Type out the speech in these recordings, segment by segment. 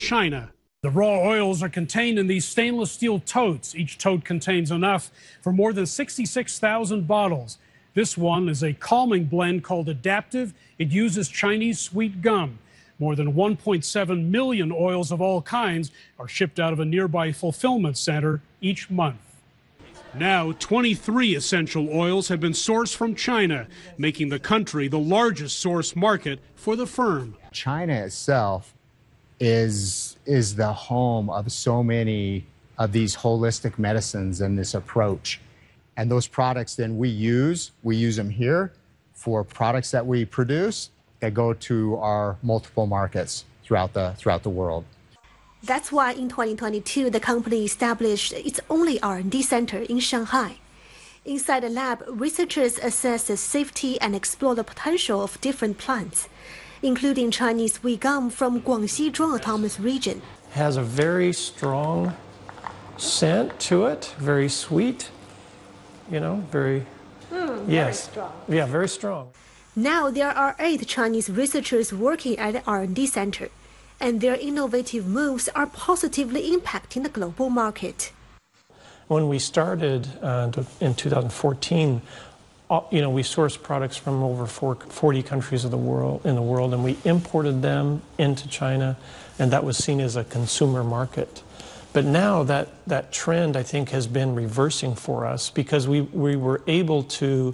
China. The raw oils are contained in these stainless steel totes. Each tote contains enough for more than 66,000 bottles. This one is a calming blend called Adaptive. It uses Chinese sweet gum. More than 1.7 million oils of all kinds are shipped out of a nearby fulfillment center each month. Now, 23 essential oils have been sourced from China, making the country the largest source market for the firm. China itself is the home of so many of these holistic medicines and this approach. And those products then we use them here for products that we produce that go to our multiple markets throughout the world. That's why in 2022, the company established its only R&D center in Shanghai. Inside the lab, researchers assess the safety and explore the potential of different plants, including Chinese sweet gum from Guangxi Zhuang Autonomous Region. It has a very strong scent to it, very sweet, very strong. Yeah, very strong. Now there are 8 Chinese researchers working at the R&D center, and their innovative moves are positively impacting the global market. When we started in 2014, we sourced products from over 40 countries in the world, and we imported them into China, and that was seen as a consumer market. But now that trend, I think, has been reversing for us because we were able to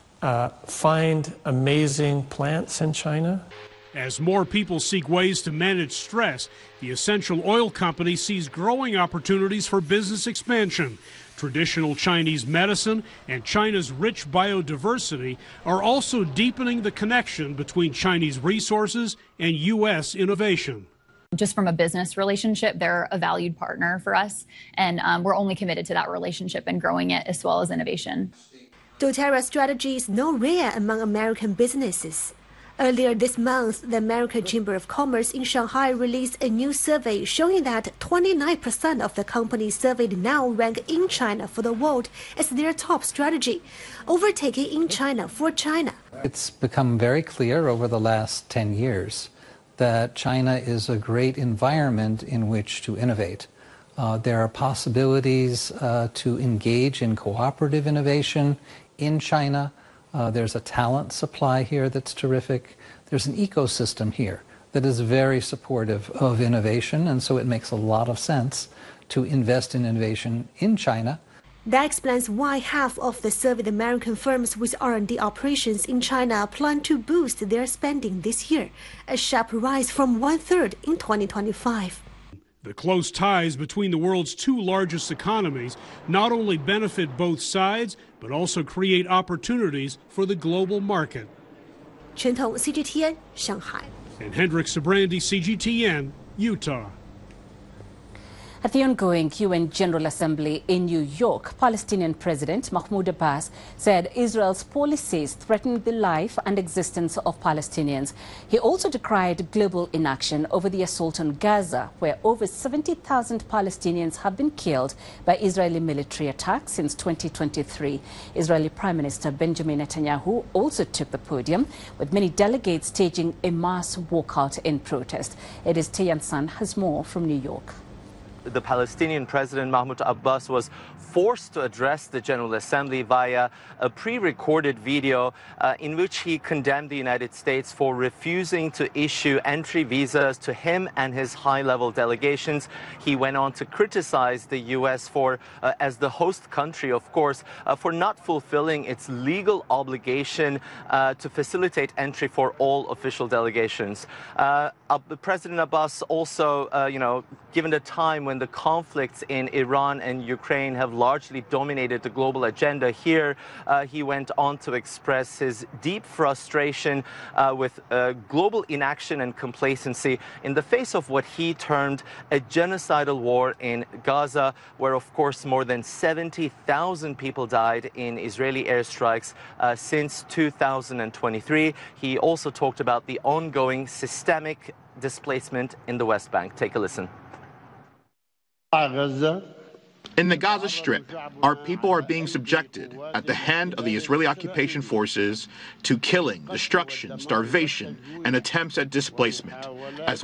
find amazing plants in China. As more people seek ways to manage stress, the essential oil company sees growing opportunities for business expansion. Traditional Chinese medicine and China's rich biodiversity are also deepening the connection between Chinese resources and U.S. innovation. Just from a business relationship, they're a valued partner for us, and we're only committed to that relationship and growing it as well as innovation. doTERRA's strategy is no rare among American businesses. Earlier this month, the American Chamber of Commerce in Shanghai released a new survey showing that 29% of the companies surveyed now rank in China for the world as their top strategy, overtaking in China for China. It's become very clear over the last 10 years that China is a great environment in which to innovate. There are possibilities to engage in cooperative innovation in China. There's a talent supply here that's terrific. There's an ecosystem here that is very supportive of innovation, and so it makes a lot of sense to invest in innovation in China. That explains why half of the surveyed American firms with R&D operations in China plan to boost their spending this year, a sharp rise from 1/3 in 2025. The close ties between the world's 2 largest economies not only benefit both sides, but also create opportunities for the global market. Chen Tong, CGTN, Shanghai. And Hendrik Sabrandi, CGTN, Utah. At the ongoing UN General Assembly in New York, Palestinian President Mahmoud Abbas said Israel's policies threaten the life and existence of Palestinians. He also decried global inaction over the assault on Gaza, where over 70,000 Palestinians have been killed by Israeli military attacks since 2023. Israeli Prime Minister Benjamin Netanyahu also took the podium, with many delegates staging a mass walkout in protest. It is Tayan San has more from New York. The Palestinian President Mahmoud Abbas was forced to address the General Assembly via a pre-recorded video in which he condemned the United States for refusing to issue entry visas to him and his high-level delegations. He went on to criticize the U.S. for, as the host country, of course, for not fulfilling its legal obligation to facilitate entry for all official delegations. President Abbas also, given the time when the conflicts in Iran and Ukraine have largely dominated the global agenda here, he went on to express his deep frustration with global inaction and complacency in the face of what he termed a genocidal war in Gaza, where, of course, more than 70,000 people died in Israeli airstrikes since 2023. He also talked about the ongoing systemic displacement in the West Bank. Take a listen. In the Gaza Strip, our people are being subjected at the hand of the Israeli occupation forces to killing, destruction, starvation, and attempts at displacement, as